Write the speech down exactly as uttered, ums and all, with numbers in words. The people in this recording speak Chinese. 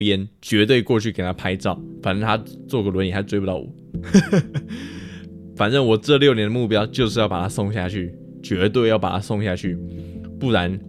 边绝对过去给他拍照，反正他坐个轮椅他追不到我。反正我这六年的目标就是要把他送下去，绝对要把他送下去，不然